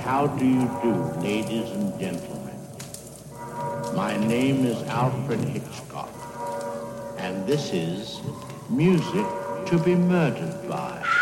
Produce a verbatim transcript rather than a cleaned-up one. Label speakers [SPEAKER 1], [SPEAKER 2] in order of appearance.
[SPEAKER 1] how do you do, ladies and gentlemen? My name is Alfred Hitchcock, and this is Music to be Murdered By.